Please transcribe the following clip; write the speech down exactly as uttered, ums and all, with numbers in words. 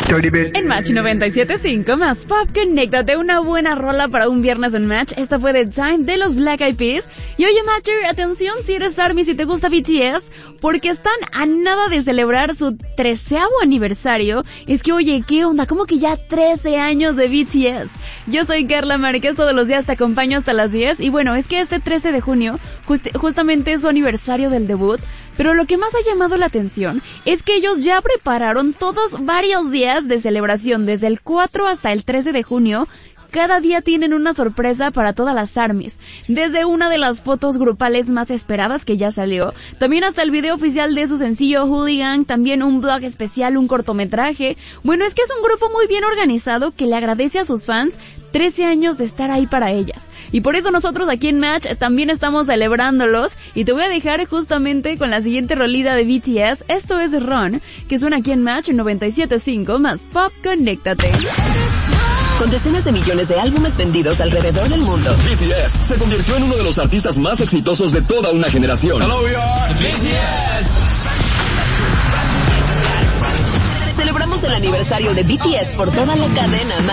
En Match noventa y siete punto cinco más Pop, conéctate, una buena rola para un viernes en Match. Esta fue The Time de los Black Eyed Peas. Y oye, Matcher, atención si eres ARMY, si te gusta B T S, porque están a nada de celebrar su treceavo aniversario. Es que, oye, ¿qué onda? ¿Cómo que ya trece años de B T S? Yo soy Carla Márquez, todos los días te acompaño hasta las diez. Y bueno, es que este trece de junio just- justamente es su aniversario del debut. Pero lo que más ha llamado la atención es que ellos ya prepararon todos varios días de celebración, desde el cuatro hasta el trece de junio. Cada día tienen una sorpresa para todas las ARMYs, desde una de las fotos grupales más esperadas que ya salió, también hasta el video oficial de su sencillo Hooligan, también un vlog especial, un cortometraje. Bueno, es que es un grupo muy bien organizado que le agradece a sus fans trece años de estar ahí para ellas. Y por eso nosotros aquí en Match también estamos celebrándolos. Y te voy a dejar justamente con la siguiente rolita de B T S. Esto es Run, que suena aquí en Match noventa y siete punto cinco más Pop, conéctate. Con decenas de millones de álbumes vendidos alrededor del mundo, B T S se convirtió en uno de los artistas más exitosos de toda una generación. Hello, we are B T S. Celebramos el aniversario de B T S por toda la cadena